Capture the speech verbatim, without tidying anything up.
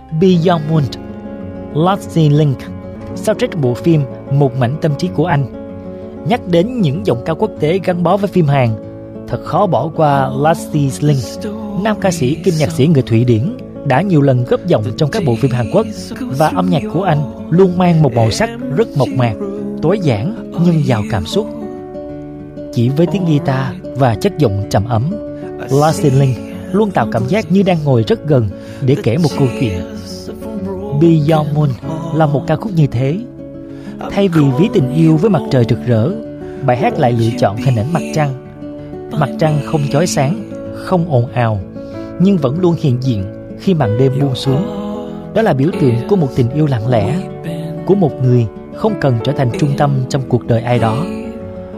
Beyond Moon, Lasting Link, soundtrack bộ phim Một mảnh tâm trí của anh. Nhắc đến những giọng ca quốc tế gắn bó với phim Hàn, thật khó bỏ qua Lasting Link, nam ca sĩ kim nhạc sĩ người Thụy Điển đã nhiều lần góp giọng trong các bộ phim Hàn Quốc, và âm nhạc của anh luôn mang một màu sắc rất mộc mạc, tối giản nhưng giàu cảm xúc. Chỉ với tiếng guitar và chất giọng trầm ấm, Lasting Link luôn tạo cảm giác như đang ngồi rất gần để kể một câu chuyện. Beyond Moon là một ca khúc như thế. Thay vì ví tình yêu với mặt trời rực rỡ, bài hát lại lựa chọn hình ảnh mặt trăng. Mặt trăng không chói sáng, không ồn ào, nhưng vẫn luôn hiện diện khi màn đêm buông xuống. Đó là biểu tượng của một tình yêu lặng lẽ, của một người không cần trở thành trung tâm trong cuộc đời ai đó.